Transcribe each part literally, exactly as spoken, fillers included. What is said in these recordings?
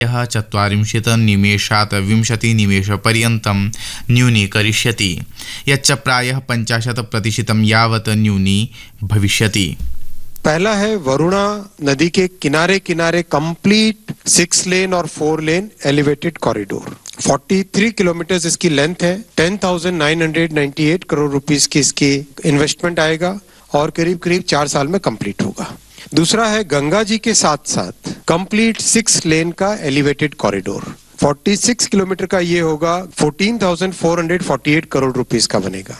चत्वारिंशत् निमेषात् विंशति निमेषपर्यन्तं न्यूनीकरिष्यति, यच्च प्रायः पञ्चाशत् प्रतिशतं यावत् न्यूनी भविष्यति। पहला है वरुणा नदी के किनारे किनारे कंप्लीट सिक्स लेन और फोर लेन एलिवेटेड कॉरिडोर, तैंतालीस किलोमीटर इसकी लेंथ है, ten thousand nine hundred ninety eight crore rupees की इसकी इन्वेस्टमेंट आएगा और करीब करीब चार साल में कंप्लीट होगा। दूसरा है गंगा जी के साथ साथ कंप्लीट सिक्स लेन का एलिवेटेड कॉरिडोर, छियालीस किलोमीटर का ये होगा, चौदह हज़ार चार सौ अड़तालीस करोड़ रुपीस का बनेगा।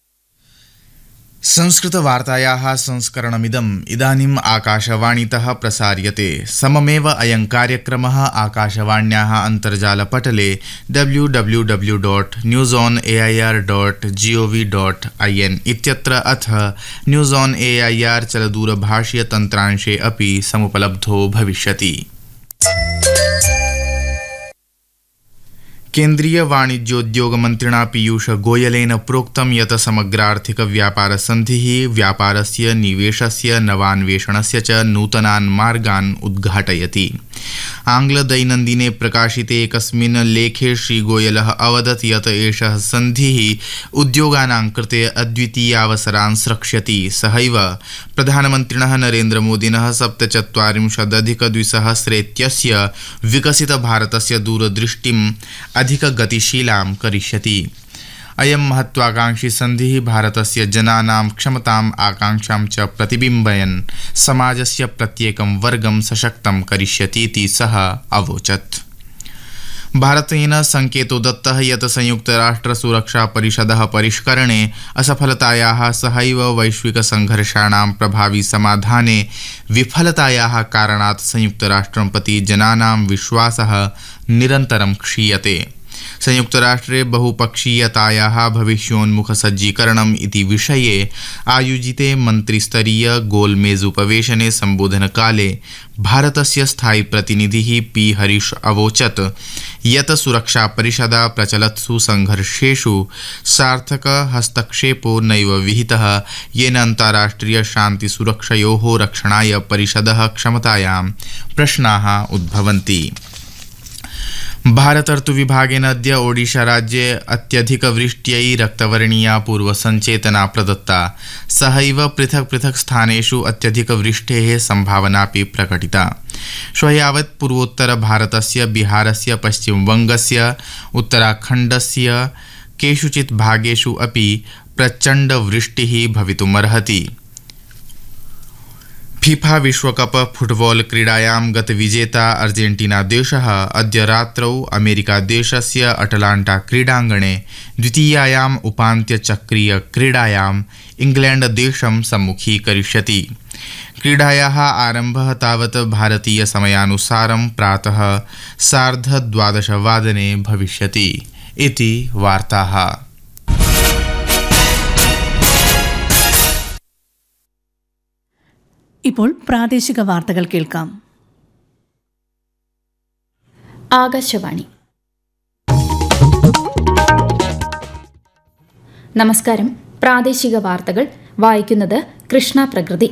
संस्कृतवार्तायाः संस्करणमिदम् इदानीम् आकाशवाणीतः प्रसार्यते। सममेव अयं कार्यक्रमः आकाशवाण्याः अन्तर्जालपटले W W W dot news on A I R dot G O V dot I N इत्यत्र अथ news on A I R चलदूरभाषीयतन्त्रांशे अपि समुपलब्धो भविष्यति। केन्द्रीय वाणिज्योद्योग मन्त्रिणा पीयूष गोयलेन प्रोक्तं यत् समग्रार्थिक व्यापार सन्धिः व्यापारस्य निवेशस्य नवान्वेषणस्य च नूतनान् मार्गान् उद्घाटयति। आङ्ग्लदैनन्दिने प्रकाशिते एकस्मिन् लेखे श्रीगोयलः अवदत् यत् एषः सन्धिः उद्योगानां कृते अद्वितीयावसरान् स्रक्ष्यति। सहैव प्रधानमन्त्रिणः नरेन्द्रमोदिनः सप्तचत्वारिंशदधिकद्विसहस्रेत्यस्य विकसितभारतस्य दूरदृष्टिम् अधिकगतिशीलां करिष्यति। अयं महत्वाकांक्षी सन्धिः भारतस्य जनानां क्षमताम् आकांक्षां च प्रतिबिम्बयन् समाजस्य प्रत्येकं वर्गं सशक्तं करिष्यतीति सः अवोचत्। भारतेन संकेतो दत्तः यत् संयुक्तराष्ट्रसुरक्षापरिषदः परिष्करणे असफलतायाः सहैव वैश्विकसङ्घर्षाणां प्रभावी समाधाने विफलतायाः कारणात् संयुक्तराष्ट्रं प्रति जनानां विश्वासः निरन्तरं क्षीयते। संयुक्तराष्ट्रे बहुपक्षीयतायाः भविष्योन्मुखसज्जीकरणम् इति विषये आयोजिते मन्त्रिस्तरीय गोलमेज़ुपवेशने सम्बोधनकाले भारतस्य स्थायी प्रतिनिधिः पी हरीश अवोचत् यत् सुरक्षापरिषदा प्रचलत्सु संघर्षेषु सार्थक हस्तक्षेपो नैव विहितः, येन अन्ताराष्ट्रिय शान्तिसुरक्षयोः रक्षणाय परिषदः क्षमतायां प्रश्नाः उद्भवन्ति। भारत ऋतुविभागेन अद्य ओडिशा राज्ये अत्यधिकवृष्ट्यै रक्तवर्णीया पूर्वसञ्चेतना प्रदत्ता। सहैव पृथक् पृथक् स्थानेषु अत्यधिकवृष्टेः सम्भावनापि प्रकटिता। श्वः यावत् पूर्वोत्तरभारतस्य बिहारस्य पश्चिमवङ्गस्य उत्तराखण्डस्य केषुचित् भागेषु अपि प्रचण्डवृष्टिः भवितुमर्हति। फीफा विश्वकप फुटबॉल क्रीडायां गतविजेता अर्जेंटीना देशः अद्य रात्रौ अमेरिका देशस्य अटलाण्टा क्रीडाङ्गणे द्वितीयायाम् उपान्त्यचक्रीय क्रीडायां इंग्लैंड देशं सम्मुखीकरिष्यति। क्रीडायाः आरम्भः तावत् भारतीय समयानुसारं प्रातः सार्धद्वादशवादने भविष्यति इति वार्ताः। ഇപ്പോൾ പ്രാദേശിക വാർത്തകൾ കേൾക്കാം. ആകാശവാണി. നമസ്കാരം. പ്രാദേശിക വാർത്തകൾ വായിക്കുന്നത് കൃഷ്ണ പ്രകൃതി.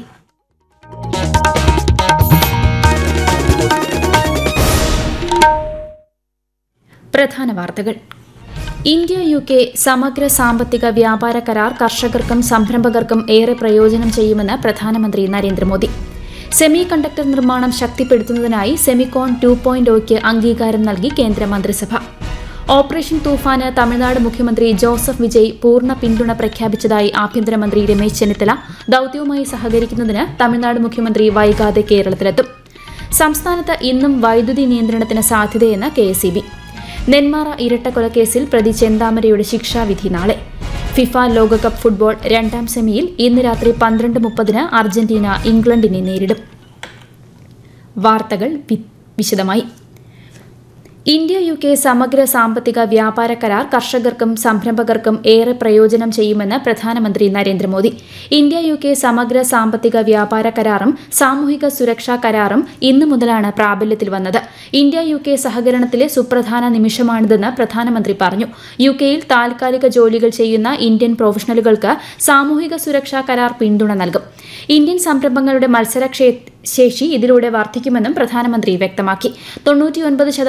പ്രധാന വാർത്തകൾ. ഇന്ത്യ യു കെ സമഗ്ര സാമ്പത്തിക വ്യാപാര കരാർ കർഷകർക്കും സംരംഭകർക്കും ഏറെ പ്രയോജനം ചെയ്യുമെന്ന് പ്രധാനമന്ത്രി നരേന്ദ്രമോദി. സെമി കണ്ടക്ടർ നിർമ്മാണം ശക്തിപ്പെടുത്തുന്നതിനായി സെമിക്കോൺ ടു പോയിന്റ് ഒയ്ക്ക് അംഗീകാരം നൽകി കേന്ദ്രമന്ത്രിസഭ. ഓപ്പറേഷൻ തൂഫാന് തമിഴ്നാട് മുഖ്യമന്ത്രി ജോസഫ് വിജയ് പൂർണ്ണ പിന്തുണ പ്രഖ്യാപിച്ചതായി ആഭ്യന്തരമന്ത്രി രമേശ് ചെന്നിത്തല. ദൌത്യവുമായി സഹകരിക്കുന്നതിന് തമിഴ്നാട് മുഖ്യമന്ത്രി വൈകാതെ കേരളത്തിലെത്തും. സംസ്ഥാനത്ത് ഇന്നും വൈദ്യുതി നിയന്ത്രണത്തിന് സാധ്യതയെന്ന് K S E B. Nenmara ഇരട്ടക്കൊലക്കേസിൽ പ്രതി ചെന്താമരയുടെ ശിക്ഷാവിധി നാളെ. ഫിഫ ലോകകപ്പ് ഫുട്ബോൾ രണ്ടാം സെമിയിൽ ഇന്ന് രാത്രി പന്ത്രണ്ട് മുപ്പതിന് അർജന്റീന ഇംഗ്ലണ്ടിനെ നേരിടും. വാർത്തകൾ വിശദമായി. ഇന്ത്യ യു കെ സമഗ്ര സാമ്പത്തിക വ്യാപാര കരാർ കർഷകർക്കും സംരംഭകർക്കും ഏറെ പ്രയോജനം ചെയ്യുമെന്ന് പ്രധാനമന്ത്രി നരേന്ദ്രമോദി. ഇന്ത്യ യു കെ സമഗ്ര സാമ്പത്തിക വ്യാപാര കരാറും സാമൂഹിക സുരക്ഷാ കരാറും ഇന്നു മുതലാണ് പ്രാബല്യത്തിൽ വന്നത്. ഇന്ത്യ യു കെ സഹകരണത്തിലെ സുപ്രധാന നിമിഷമാണിതെന്ന് പ്രധാനമന്ത്രി പറഞ്ഞു. യു കെയിൽ താൽക്കാലിക ജോലികൾ ചെയ്യുന്ന ഇന്ത്യൻ പ്രൊഫഷണലുകൾക്ക് സാമൂഹിക സുരക്ഷാ കരാർ പിന്തുണ നൽകും. ഇന്ത്യൻ സംരംഭങ്ങളുടെ മത്സര ശേഷി ഇതിലൂടെ വർദ്ധിക്കുമെന്നും പ്രധാനമന്ത്രി വ്യക്തമാക്കി. തൊണ്ണൂറ്റിയൊൻപത്